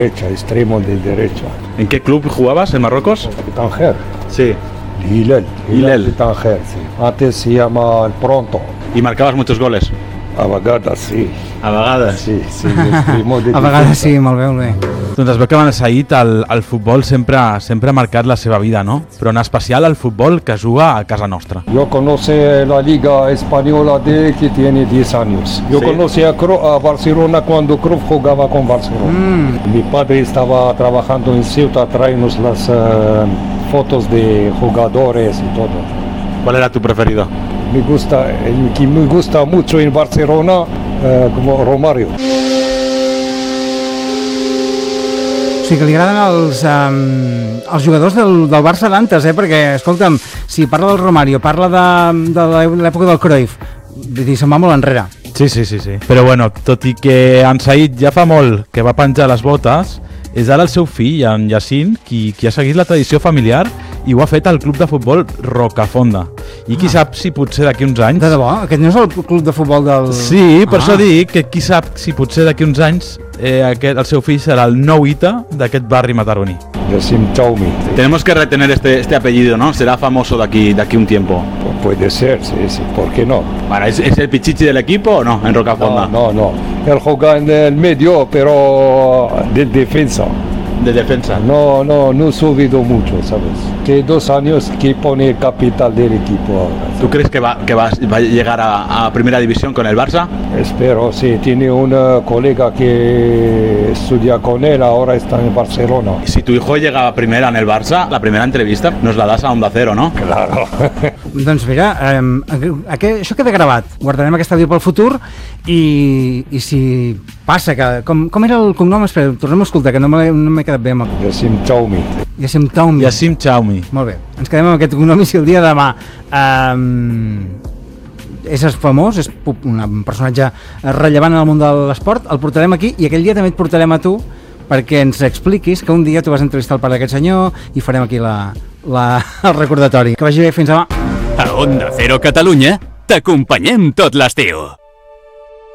Derecha, extremo de derecha. ¿En qué club jugabas en Marruecos? Tanger. Sí. Hilal de Tanger, sí. Antes se llama el Pronto. ¿Y marcabas muchos goles? A vegades sí. A vegades? Sí, extremo de A vegades sí, molt bé, molt bé. Doncs es veu que en Saïd el futbol sempre ha marcat la seva vida, no? Però en especial el futbol que juga a casa nostra. Yo conocí la Liga Española de que tiene 10 años. Yo conocí a Barcelona cuando Cruyff jugaba con Barcelona. Mi padre estaba trabajando en Ceuta, traernos las fotos de jugadores y todo. ¿Cuál era tu preferido? El que me gusta mucho en Barcelona, como Romario. O sigui que li agraden els jugadors del Barça d'antes, perquè, escolta'm, si parla del Romario, parla de l'època del Cruyff, vull dir, se'n va molt enrere. Sí. Però bueno, tot i que en Saïd ja fa molt que va penjar les botes, és ara el seu fill, en Yacine, qui ha seguit la tradició familiar i ho ha fet al club de futbol Rocafonda. I qui sap si potser d'aquí uns anys... De debò? Aquest no és el club de futbol del... Sí, per això dic que qui sap si potser d'aquí uns anys el seu fill serà el nou Ita d'aquest barri mataroní. Yacine Chaumi. Tenemos que retener este apellido, ¿no? Será famoso de aquí un tiempo. Puede ser, sí, ¿por qué no? Bueno, ¿es el pichichi del equipo o no, en Rocafonda? No. Él juega en el medio, pero de defensa. De defensa. No he subido mucho, ¿sabes? Que 2 años que pone el capital del equipo ahora. ¿Sabes? ¿Tú crees que va a llegar a primera división con el Barça? Espero, sí. Tiene una colega que estudia con él, ahora está en Barcelona. Si tu hijo llega a primera en el Barça, la primera entrevista nos la das a Onda Cero, ¿no? Claro. Doncs mira, això queda gravat. Guardarem aquesta àudio pel futur i si passa que... Com era el cognom? Espera, tornem a escoltar, que no m'he quedat bé amb el... Yacine Chaumi. Yacine Chaumi. Molt bé. Ens quedem amb aquest cognom i si el dia de demà és famós, és un personatge rellevant en el món de l'esport, el portarem aquí i aquell dia també et portarem a tu perquè ens expliquis que un dia tu vas entrevistar el pare d'aquest senyor i farem aquí el recordatori. Que vagi bé, fins demà. A Onda Cero Catalunya t'acompanyem tot l'estiu.